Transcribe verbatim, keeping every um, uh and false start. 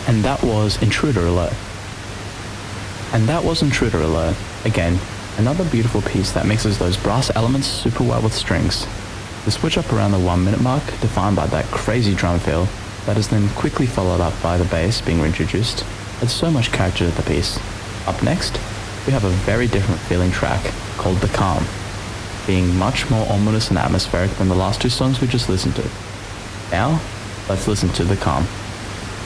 And that was Intruder Alert. And that was Intruder Alert. Again, another beautiful piece that mixes those brass elements super well with strings. The switch up around the one minute mark, defined by that crazy drum fill, that is then quickly followed up by the bass being reintroduced, adds so much character to the piece. Up next, we have a very different feeling track called The Calm, being much more ominous and atmospheric than the last two songs we just listened to. Now, let's listen to The Calm.